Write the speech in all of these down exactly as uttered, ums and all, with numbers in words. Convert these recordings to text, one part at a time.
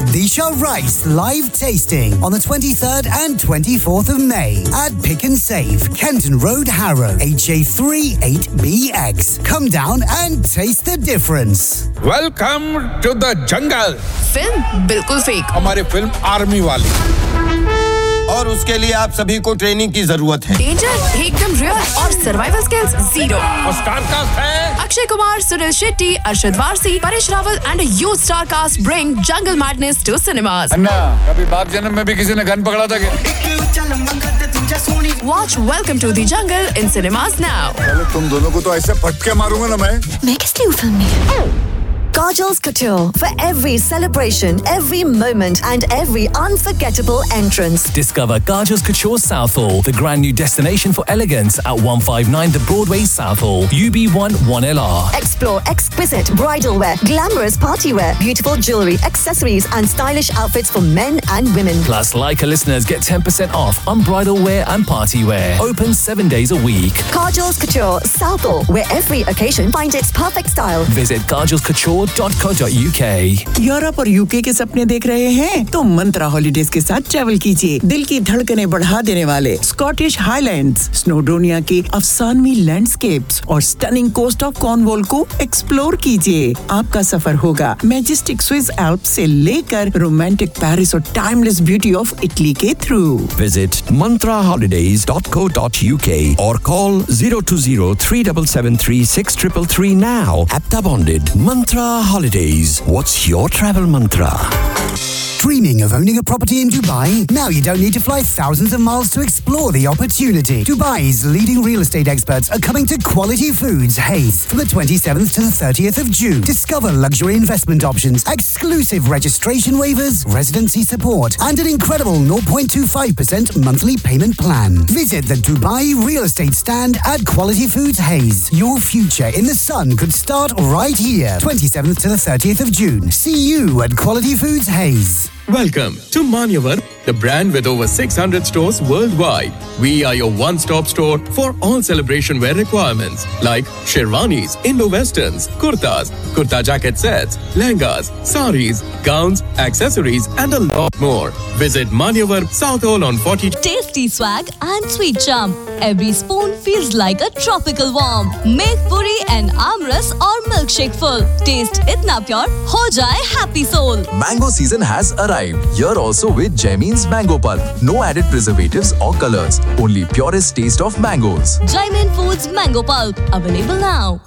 Disha Rice live tasting on the twenty-third and twenty-fourth of May at Pick and Save, Kenton Road, Harrow, H A three eight B X. Come down and taste the difference. Welcome to the jungle. Film बिल्कुल fake. हमारे film army वाली. और उसके लिए आप सभी को training की जरूरत है. डेंजर एकदम रियल और सर्वाइवल स्किल्स जीरो. और स्टार कास्ट है Akshay Kumar, Sunil Shetty, Arshad Warsi, Paresh Rawal and a huge star cast bring Jungle Madness to cinemas. अन्ना, कभी बाप जन्म में भी किसी ने गन पकड़ा था क्या? Watch Welcome to the Jungle in cinemas now. पहले तुम दोनों को तो ऐसे फटके मारूंगा ना मैं. मैं किस लिए फिल्म में? Kajal's Couture for every celebration, every moment and every unforgettable entrance. Discover Kajal's Couture Southall, the grand new destination for elegance at one fifty-nine The Broadway, Southall, U B one one L R. Explore exquisite bridal wear, glamorous party wear, beautiful jewellery, accessories and stylish outfits for men and women. Plus, Leica listeners get ten percent off on bridal wear and party wear. Open seven days a week. Kajal's Couture Southall, where every occasion finds its perfect style. Visit kajals couture dot co dot U K. Europe और UK के सपने देख रहे हैं तो मंत्रा holidays के साथ travel कीजिए. दिल की धड़कनें बढ़ा देने वाले स्कॉटिश हाईलैंड्स, स्नोडोनिया के अफसानवी लैंडस्केप्स और स्टनिंग कोस्ट ऑफ कॉर्नवॉल को एक्सप्लोर कीजिए. आपका सफर होगा मैजेस्टिक स्विस एल्प्स से लेकर रोमांटिक पेरिस और टाइमलेस ब्यूटी ऑफ इटली के through. Visit mantra holidays dot co dot U K or call zero two zero three seven seven three six three three now. Apta bonded. Mantra Holidays. What's your travel mantra? Dreaming of owning a property in Dubai? Now you don't need to fly thousands of miles to explore the opportunity. Dubai's leading real estate experts are coming to Quality Foods Hayes from the twenty-seventh to the thirtieth of June. Discover luxury investment options, exclusive registration waivers, residency support, and an incredible zero point two five percent monthly payment plan. Visit the Dubai Real Estate Stand at Quality Foods Hayes. Your future in the sun could start right here. twenty-seventh to the thirtieth of June. See you at Quality Foods Hayes. Welcome to Manyavar, the brand with over six hundred stores worldwide. We are your one-stop store for all celebration wear requirements like sherwanis, Indo-westerns, kurtas, kurta jacket sets, lehengas, saris, gowns, accessories and a lot more. Visit Manyavar, Southall on forty. Tasty swag and sweet charm. Every spoon feels like a tropical warm. Make puri and amras or milkshake full. Taste itna pure, ho jaye happy soul. Mango season has arrived. Here also with Jaimin's Mango Pulp. No added preservatives or colors. Only purest taste of mangoes. Jaimin Foods Mango Pulp. Available now.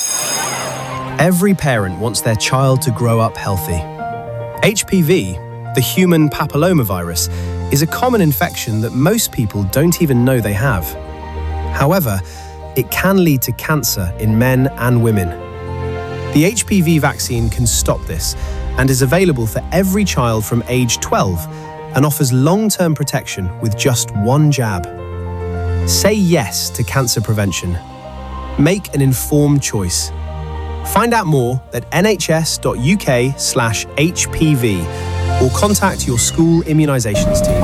Every parent wants their child to grow up healthy. H P V, the human papillomavirus, is a common infection that most people don't even know they have. However, it can lead to cancer in men and women. The H P V vaccine can stop this and is available for every child from age twelve and offers long-term protection with just one jab. Say yes to cancer prevention. Make an informed choice. Find out more at nhs.uk slash HPV or contact your school immunisations team.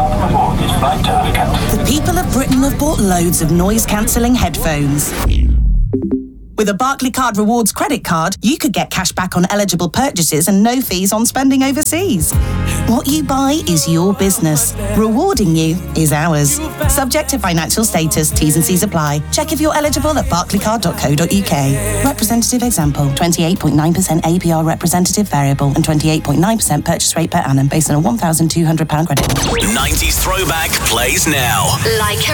The people of Britain have bought loads of noise-cancelling headphones. With a Barclaycard Rewards credit card, you could get cash back on eligible purchases and no fees on spending overseas. What you buy is your business. Rewarding you is ours. Subject to financial status, T's and C's apply. Check if you're eligible at barclaycard dot co dot uk. Representative example, twenty-eight point nine percent A P R representative variable and twenty-eight point nine percent purchase rate per annum based on a one thousand two hundred pounds credit. nineties Throwback plays now. Like